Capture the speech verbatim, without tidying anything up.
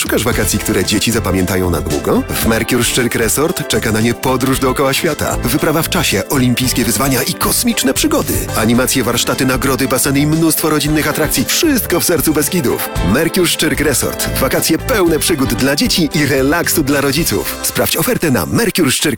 Szukasz wakacji, które dzieci zapamiętają na długo? W Mercure Szczyrk Resort czeka na nie podróż dookoła świata, wyprawa w czasie, olimpijskie wyzwania i kosmiczne przygody. Animacje, warsztaty, nagrody, baseny i mnóstwo rodzinnych atrakcji. Wszystko w sercu Beskidów. Mercure Szczyrk Resort. Wakacje pełne przygód dla dzieci i relaksu dla rodziców. Sprawdź ofertę na mercure szczyrk